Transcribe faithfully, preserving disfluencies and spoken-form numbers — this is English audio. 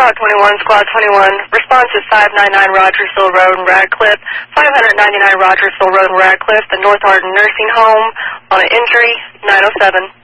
Squad twenty-one, Squad twenty-one. Response is five ninety-nine Rogersville Road in Radcliffe, five ninety-nine Rogersville Road in Radcliffe, the North Arden Nursing Home on an injury, nine oh seven.